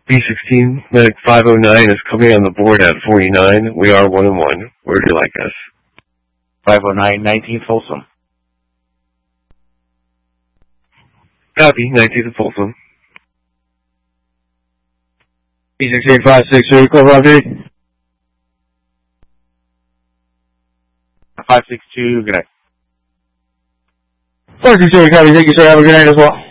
B16, Medic 509 is coming on the board at 49. We are 1-1. Where do you like us? 509, 19th Folsom. Copy, 19th Folsom. B16, 562, call Roger. 562, good night. 562, copy, thank you sir, have a good night as well.